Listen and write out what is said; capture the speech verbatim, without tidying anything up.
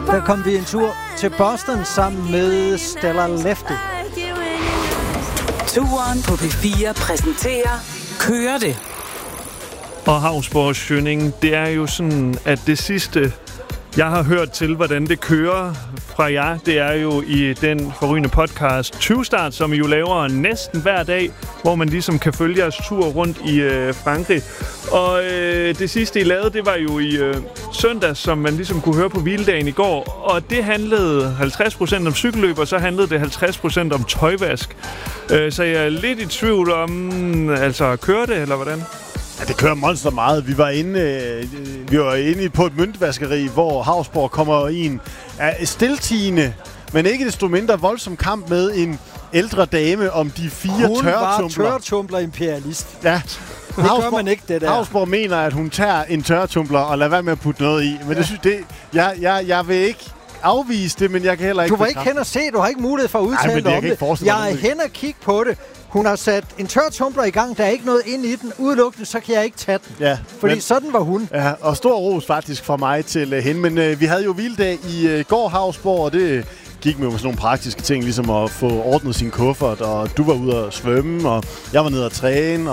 Der kom vi en tur til Boston sammen med Stella Lefty. Turen på P fire præsenterer Kører det. Og Hausborg Schønning, det er jo sådan, at det sidste, jeg har hørt til, hvordan det kører fra jer, det er jo i den forrygende podcast tyve Start, som I jo laver næsten hver dag, hvor man ligesom kan følge jeres tur rundt i øh, Frankrig. Og øh, det sidste, I lavede, det var jo i øh, søndag, som man ligesom kunne høre på hviledagen i går. Og det handlede halvtreds procent om cykelløb, og så handlede det halvtreds procent om tøjvask. Øh, så jeg er lidt i tvivl om, altså kører det, eller hvordan? Ja, det kører monster meget. Vi var inde, øh, vi var inde på et møntvaskeri, hvor Hausborg kommer i en ja, stiltigende, men ikke desto mindre voldsom kamp med en ældre dame om de fire tørretumbler. Hun var tørretumbler-imperialist. Ja. Det gør man ikke, det der. Hausborg mener, at hun tager en tørretumbler og lader være med at putte noget i. Men ja. det synes det, jeg, jeg, jeg vil ikke afvise det, men jeg kan heller ikke... Du var ikke hen og se, du har ikke mulighed for at udtale Ej, det, om det. Jeg er hen og kigge på det. Hun har sat en tørretumbler i gang, der er ikke noget inde i den. Udelukkende, så kan jeg ikke tage den. Ja, fordi men, sådan var hun. Ja, og stor ros faktisk fra mig til uh, hende. Men uh, vi havde jo hviledag i uh, går, Hausborg, og det gik med sådan nogle praktiske ting, ligesom at få ordnet sin kuffert, og du var ude at svømme, og jeg var nede at træne,